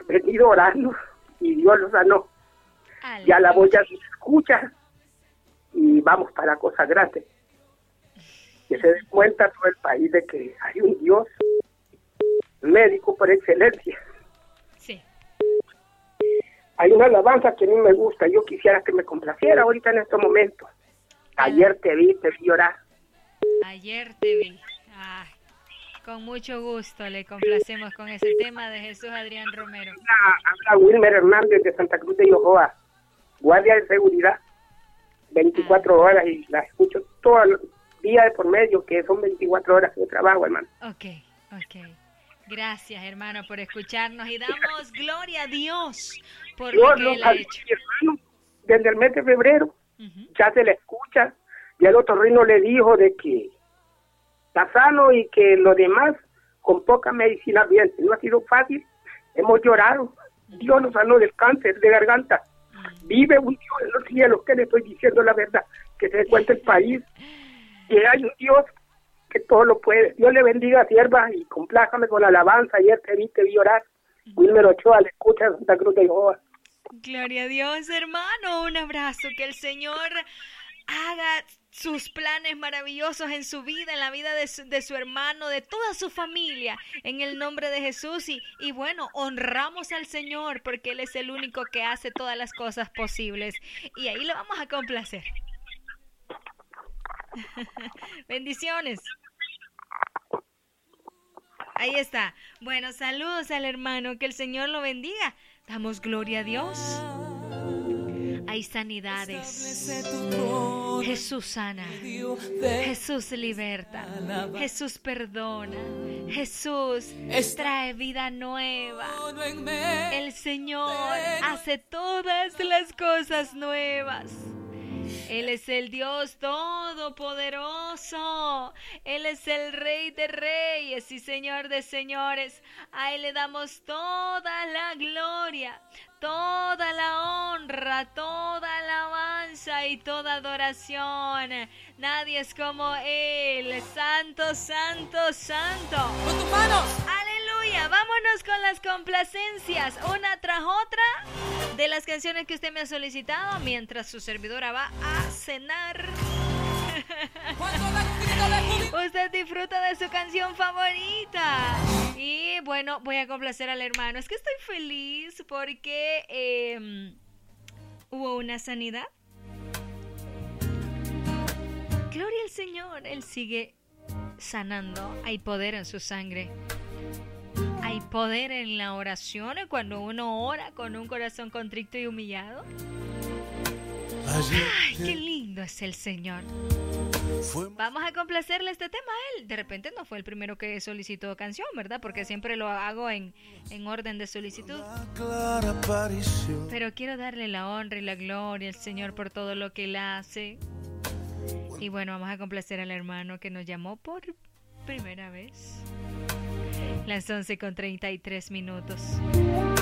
venido orando y Dios lo sanó. Aleluya. Ya la voz ya se escucha y vamos para cosas grandes. Que se dé cuenta todo el país de que hay un Dios médico por excelencia. Sí. Hay una alabanza que a mí me gusta, yo quisiera que me complaciera ahorita en este momento. Ayer te vi llorar. Ayer te vi. Ay, con mucho gusto le complacemos con ese tema de Jesús Adrián Romero. Habla Wilmer Hernández de Santa Cruz de Yojoa, guardia de seguridad, 24 horas, y la escucho todo el día de por medio, que son 24 horas de trabajo, hermano. Ok. Gracias, hermano, por escucharnos y damos gloria a Dios por Dios lo que nos Él ha salvó, hecho. mi hermano, desde el mes de febrero, Ujú. ya se le escucha, ya el otorrino le dijo de que está sano y que lo demás con poca medicina bien. No ha sido fácil, hemos llorado. Dios nos sanó del cáncer de garganta. Vive un Dios en los cielos, que le estoy diciendo la verdad, que se dé cuenta el país, que hay un Dios que todo lo puede. Dios le bendiga, sierva, y complájame con la alabanza. Ayer te vi orar. Wilmer Ochoa, le escucha de Santa Cruz de Jehová. Gloria a Dios, hermano. Un abrazo. Que el Señor haga sus planes maravillosos en su vida, en la vida de su hermano, de toda su familia, en el nombre de Jesús. Y bueno, honramos al Señor porque Él es el único que hace todas las cosas posibles. Y ahí lo vamos a complacer. Bendiciones. Ahí está. Bueno, saludos al hermano. Que el Señor lo bendiga. Damos gloria a Dios. Hay sanidades. Jesús sana. Jesús liberta. Jesús perdona. Jesús trae vida nueva. El Señor hace todas las cosas nuevas. Él es el Dios todopoderoso. Él es el Rey de reyes y Señor de señores. A Él le damos toda la gloria, toda la honra, toda alabanza y toda adoración. Nadie es como Él. Santo, santo, santo. ¡Con tus manos! ¡Aleluya! Vámonos con las complacencias, una tras otra, de las canciones que usted me ha solicitado mientras su servidora va a cenar. Usted disfruta de su canción favorita. Y bueno, voy a complacer al hermano. Es que estoy feliz porque hubo una sanidad. Gloria al Señor. Él sigue sanando. Hay poder en su sangre. Hay poder en la oración cuando uno ora con un corazón contrito y humillado. Ay, qué lindo es el Señor. Vamos a complacerle este tema a él. De repente no fue el primero que solicitó canción, ¿verdad? Porque siempre lo hago en orden de solicitud. Pero quiero darle la honra y la gloria al Señor por todo lo que Él hace. Y bueno, vamos a complacer al hermano que nos llamó por primera vez. Las 11:33.